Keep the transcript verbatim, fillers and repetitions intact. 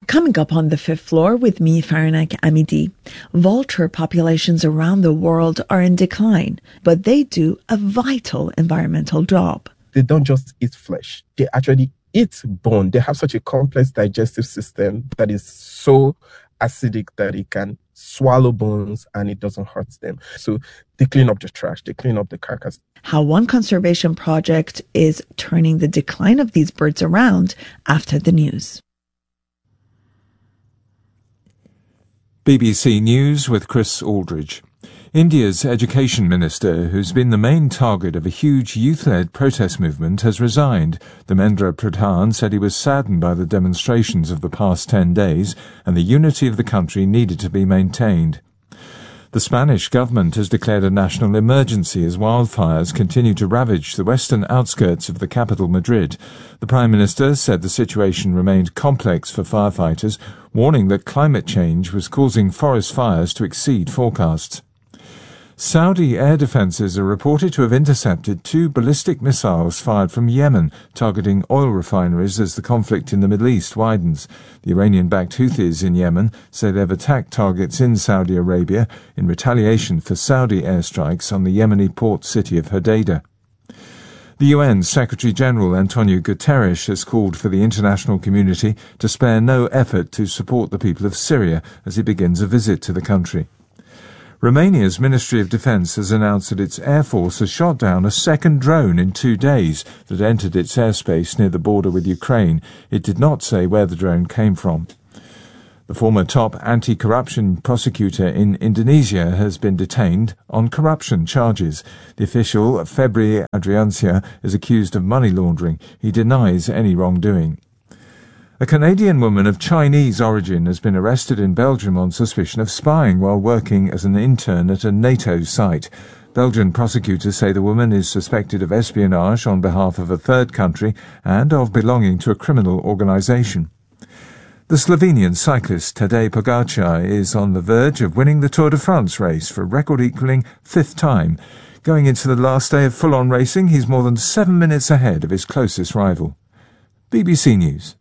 Coming up on the fifth floor with me, Faranak Amidi, vulture populations around the world are in decline, but they do a vital environmental job. They don't just eat flesh. They actually eat bone. They have such a complex digestive system that is so acidic that it can swallow bones and it doesn't hurt them. So they clean up the trash, they clean up the carcass. How one conservation project is turning the decline of these birds around after the news. B B C News with Chris Aldridge. India's education minister, who's been the main target of a huge youth-led protest movement, has resigned. Dharmendra Pradhan said he was saddened by the demonstrations of the past ten days and the unity of the country needed to be maintained. The Spanish government has declared a national emergency as wildfires continue to ravage the western outskirts of the capital, Madrid. The Prime Minister said the situation remained complex for firefighters, warning that climate change was causing forest fires to exceed forecasts. Saudi air defences are reported to have intercepted two ballistic missiles fired from Yemen, targeting oil refineries as the conflict in the Middle East widens. The Iranian-backed Houthis in Yemen say they've attacked targets in Saudi Arabia in retaliation for Saudi airstrikes on the Yemeni port city of Hodeidah. The U N Secretary-General Antonio Guterres has called for the international community to spare no effort to support the people of Syria as he begins a visit to the country. Romania's Ministry of Defence has announced that its air force has shot down a second drone in two days that entered its airspace near the border with Ukraine. It did not say where the drone came from. The former top anti-corruption prosecutor in Indonesia has been detained on corruption charges. The official, Febri Adriansyah, is accused of money laundering. He denies any wrongdoing. A Canadian woman of Chinese origin has been arrested in Belgium on suspicion of spying while working as an intern at a NATO site. Belgian prosecutors say the woman is suspected of espionage on behalf of a third country and of belonging to a criminal organisation. The Slovenian cyclist Tadej Pogačar is on the verge of winning the Tour de France race for a record-equalling fifth time. Going into the last day of full-on racing, he's more than seven minutes ahead of his closest rival. B B C News.